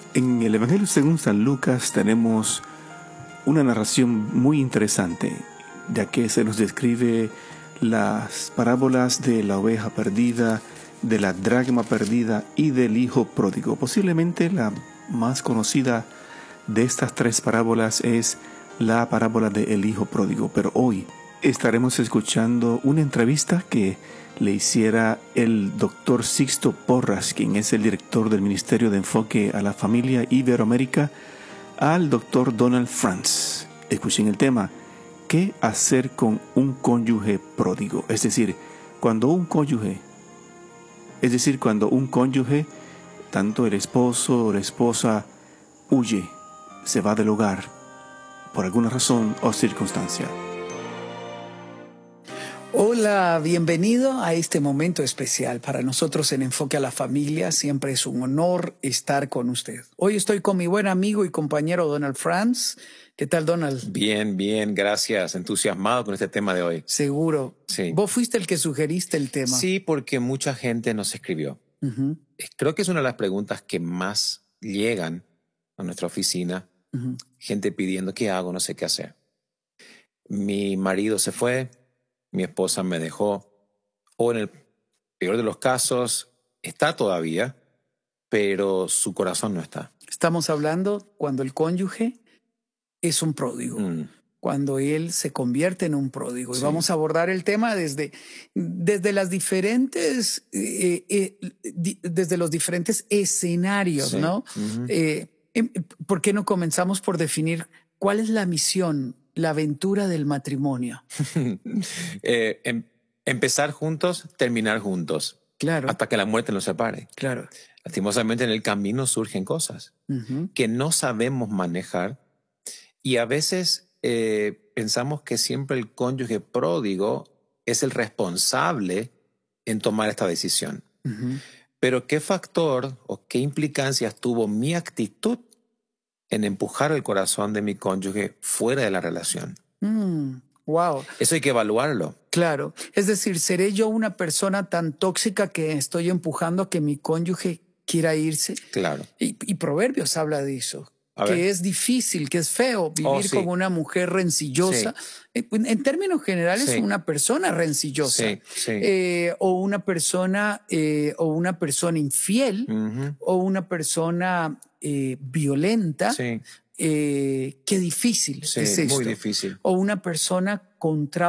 En el Evangelio según San Lucas tenemos una narración muy interesante, ya que se nos describe las parábolas de la oveja perdida, de la dracma perdida y del hijo pródigo. Posiblemente la más conocida de estas tres parábolas es la parábola del hijo pródigo, pero hoy estaremos escuchando una entrevista que le hiciera el doctor Sixto Porras, quien es el director del Ministerio de Enfoque a la Familia Iberoamérica, al doctor Donald Franz. Escuchen el tema: ¿qué hacer con un cónyuge pródigo? Es decir, cuando un cónyuge, tanto el esposo o la esposa, huye, se va del hogar, por alguna razón o circunstancia. Hola, bienvenido a este momento especial. Para nosotros en Enfoque a la Familia siempre es un honor estar con usted. Hoy estoy con mi buen amigo y compañero Donald Franz. ¿Qué tal, Donald? Bien, gracias. Entusiasmado con este tema de hoy. Seguro. Sí. Vos fuiste el que sugeriste el tema. Sí, porque mucha gente nos escribió. Creo que es una de las preguntas que más llegan a nuestra oficina. Gente pidiendo qué hago, no sé qué hacer. Mi marido se fue, mi esposa me dejó, o en el peor de los casos está todavía, pero su corazón no está. Estamos hablando cuando el cónyuge es un pródigo. Cuando él se convierte en un pródigo. Sí. Y vamos a abordar el tema desde las diferentes, desde los diferentes escenarios, sí. ¿No? ¿Por qué no comenzamos por definir cuál es la misión, la aventura del matrimonio? Empezar juntos, terminar juntos. Claro. Hasta que la muerte nos separe. Claro. Lastimosamente en el camino surgen cosas que no sabemos manejar, y a veces pensamos que siempre el cónyuge pródigo es el responsable en tomar esta decisión. Pero ¿qué factor o qué implicancias tuvo mi actitud en empujar el corazón de mi cónyuge fuera de la relación? Wow. Eso hay que evaluarlo. Claro. Es decir, ¿seré yo una persona tan tóxica que estoy empujando a que mi cónyuge quiera irse? Claro. Y Proverbios habla de eso. Que es difícil, que es feo vivir con una mujer rencillosa. Sí. En términos generales, una persona rencillosa. O una persona infiel, o una persona violenta. Qué difícil es esto. Muy difícil. O una persona con